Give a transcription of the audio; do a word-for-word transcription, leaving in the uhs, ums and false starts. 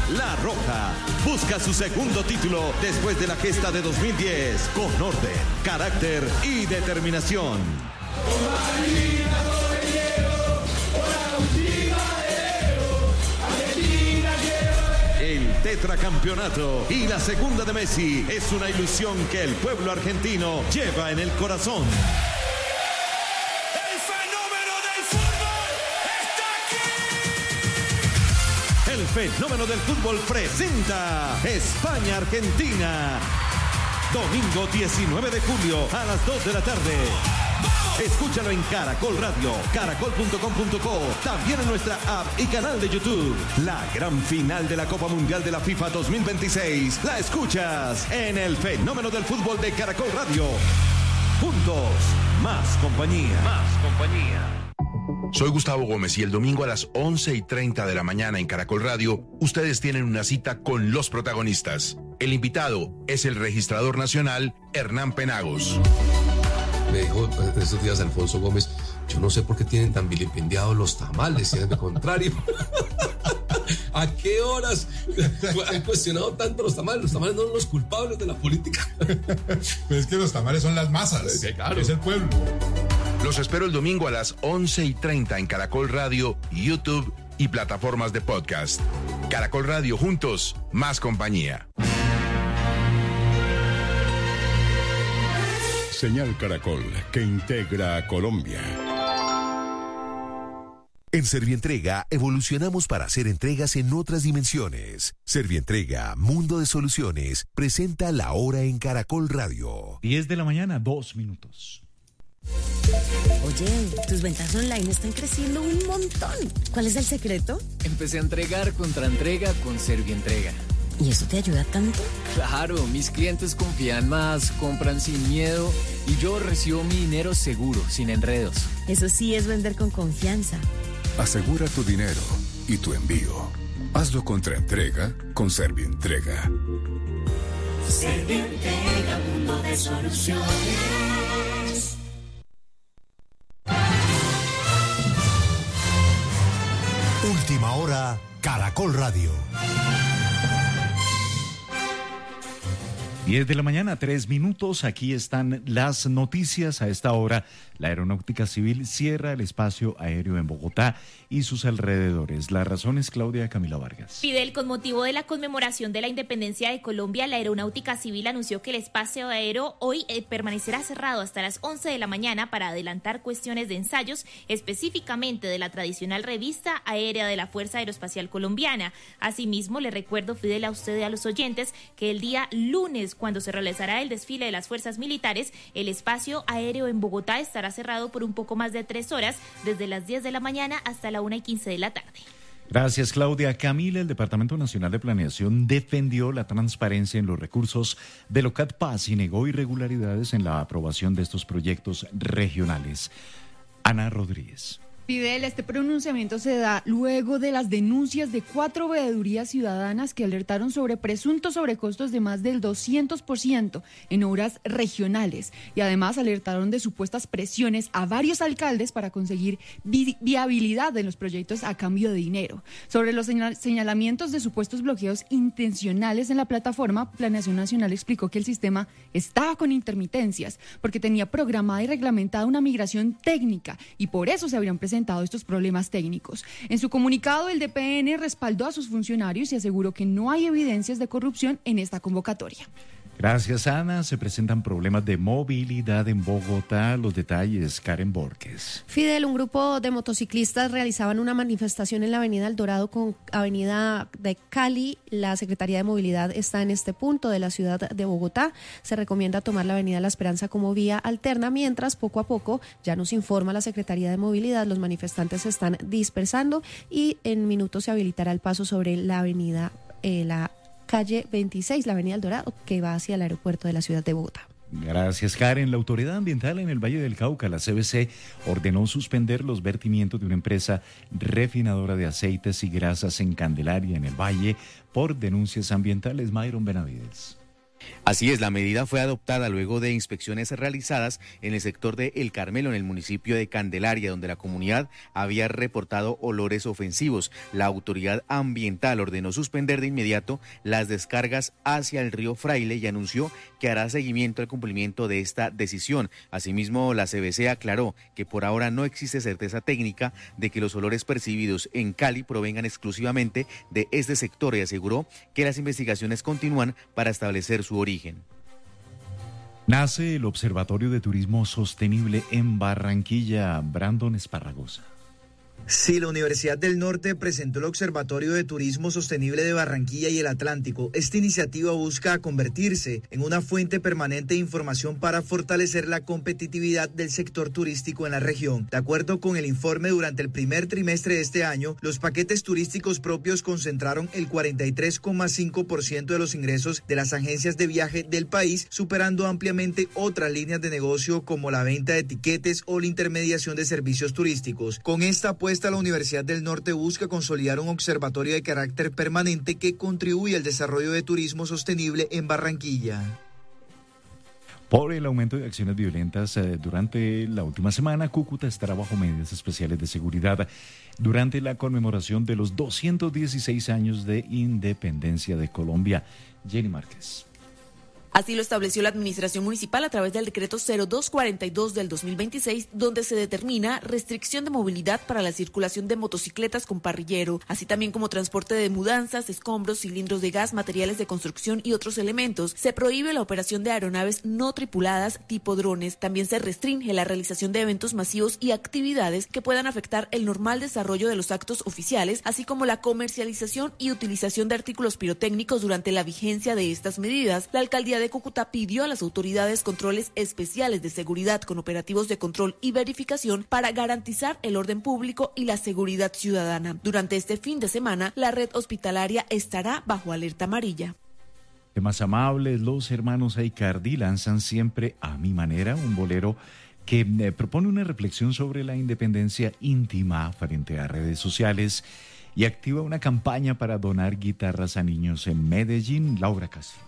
La Roja busca su segundo título después de la gesta de dos mil diez con orden, carácter y determinación. El tetracampeonato y la segunda de Messi es una ilusión que el pueblo argentino lleva en el corazón. ¡El fenómeno del fútbol está aquí! El fenómeno del fútbol presenta España-Argentina. Domingo diecinueve de julio a las dos de la tarde. Escúchalo en Caracol Radio, caracol punto com punto co, también en nuestra app y canal de YouTube. La gran final de la Copa Mundial de la FIFA dos mil veintiséis la escuchas en el fenómeno del fútbol de Caracol Radio. Juntos, más compañía. Más compañía. Soy Gustavo Gómez y el domingo a las once y treinta de la mañana en Caracol Radio, ustedes tienen una cita con los protagonistas. El invitado es el registrador nacional Hernán Penagos. Me dijo en estos días Alfonso Gómez, yo no sé por qué tienen tan vilipendiados los tamales, si es de contrario. ¿A qué horas han cuestionado tanto los tamales? Los tamales no son los culpables de la política. Pues es que los tamales son las masas, es, que, claro. Es el pueblo. Los espero el domingo a las once y treinta en Caracol Radio, YouTube y plataformas de podcast. Caracol Radio, juntos, más compañía. Señal Caracol, que integra a Colombia. En Servientrega evolucionamos para hacer entregas en otras dimensiones. Servientrega, Mundo de Soluciones, presenta La Hora en Caracol Radio. diez de la mañana, dos minutos. Oye, tus ventas online están creciendo un montón. ¿Cuál es el secreto? Empecé a entregar contra entrega con Servientrega. ¿Y eso te ayuda tanto? Claro, mis clientes confían más, compran sin miedo y yo recibo mi dinero seguro, sin enredos. Eso sí es vender con confianza. Asegura tu dinero y tu envío. Hazlo contra entrega con Servientrega. Servientrega, mundo de soluciones. Última hora, Caracol Radio. diez de la mañana, tres minutos. Aquí están las noticias a esta hora. La Aeronáutica Civil cierra el espacio aéreo en Bogotá y sus alrededores. La razón es Claudia Camila Vargas. Fidel, con motivo de la conmemoración de la independencia de Colombia, la Aeronáutica Civil anunció que el espacio aéreo hoy eh, permanecerá cerrado hasta las once de la mañana para adelantar cuestiones de ensayos, específicamente de la tradicional revista aérea de la Fuerza Aeroespacial Colombiana. Asimismo, le recuerdo, Fidel, a usted y a los oyentes que el día lunes, cuando se realizará el desfile de las fuerzas militares, el espacio aéreo en Bogotá estará cerrado por un poco más de tres horas, desde las diez de la mañana hasta la una y quince de la tarde. Gracias, Claudia. Camila, el Departamento Nacional de Planeación defendió la transparencia en los recursos del OCATPAS y negó irregularidades en la aprobación de estos proyectos regionales. Ana Rodríguez. Fidel, este pronunciamiento se da luego de las denuncias de cuatro veedurías ciudadanas que alertaron sobre presuntos sobrecostos de más del doscientos por ciento en obras regionales y además alertaron de supuestas presiones a varios alcaldes para conseguir vi- viabilidad de los proyectos a cambio de dinero. Sobre los señal- señalamientos de supuestos bloqueos intencionales en la plataforma, Planeación Nacional explicó que el sistema estaba con intermitencias porque tenía programada y reglamentada una migración técnica y por eso se habrían presentado estos problemas técnicos. En su comunicado, el D P N respaldó a sus funcionarios y aseguró que no hay evidencias de corrupción en esta convocatoria. Gracias, Ana. Se presentan problemas de movilidad en Bogotá. Los detalles, Karen Borges. Fidel, un grupo de motociclistas realizaban una manifestación en la avenida El Dorado con avenida de Cali. La Secretaría de Movilidad está en este punto de la ciudad de Bogotá. Se recomienda tomar la avenida La Esperanza como vía alterna, mientras poco a poco, ya nos informa la Secretaría de Movilidad, los manifestantes se están dispersando y en minutos se habilitará el paso sobre la avenida eh, la calle veintiséis, la avenida El Dorado, que va hacia el aeropuerto de la ciudad de Bogotá. Gracias, Karen. La Autoridad Ambiental en el Valle del Cauca, la C B C, ordenó suspender los vertimientos de una empresa refinadora de aceites y grasas en Candelaria, en el Valle, por denuncias ambientales. Mayron Benavides. Así es, la medida fue adoptada luego de inspecciones realizadas en el sector de El Carmelo, en el municipio de Candelaria, donde la comunidad había reportado olores ofensivos. La autoridad ambiental ordenó suspender de inmediato las descargas hacia el río Fraile y anunció que hará seguimiento al cumplimiento de esta decisión. Asimismo, la C B C aclaró que por ahora no existe certeza técnica de que los olores percibidos en Cali provengan exclusivamente de este sector y aseguró que las investigaciones continúan para establecer su origen. Nace el Observatorio de Turismo Sostenible en Barranquilla. Brandon Esparragosa. Sí, la Universidad del Norte presentó el Observatorio de Turismo Sostenible de Barranquilla y el Atlántico. Esta iniciativa busca convertirse en una fuente permanente de información para fortalecer la competitividad del sector turístico en la región. De acuerdo con el informe, durante el primer trimestre de este año, los paquetes turísticos propios concentraron el cuarenta y tres coma cinco por ciento de los ingresos de las agencias de viaje del país, superando ampliamente otras líneas de negocio como la venta de tiquetes o la intermediación de servicios turísticos. Con esta apuesta, la Universidad del Norte busca consolidar un observatorio de carácter permanente que contribuye al desarrollo de turismo sostenible en Barranquilla. Por el aumento de acciones violentas eh, durante la última semana, Cúcuta estará bajo medidas especiales de seguridad durante la conmemoración de los doscientos dieciséis años de independencia de Colombia. Jenny Márquez. Así lo estableció la administración municipal a través del decreto cero dos cuarenta y dos del dos mil veintiséis, donde se determina restricción de movilidad para la circulación de motocicletas con parrillero, así también como transporte de mudanzas, escombros, cilindros de gas, materiales de construcción y otros elementos. Se prohíbe la operación de aeronaves no tripuladas tipo drones. También se restringe la realización de eventos masivos y actividades que puedan afectar el normal desarrollo de los actos oficiales, así como la comercialización y utilización de artículos pirotécnicos durante la vigencia de estas medidas. La alcaldía de Cúcuta pidió a las autoridades controles especiales de seguridad con operativos de control y verificación para garantizar el orden público y la seguridad ciudadana. Durante este fin de semana, la red hospitalaria estará bajo alerta amarilla. Temas amables, los hermanos Aicardi lanzan Siempre a mi manera, un bolero que eh, propone una reflexión sobre la independencia íntima frente a redes sociales y activa una campaña para donar guitarras a niños en Medellín. Laura Castro.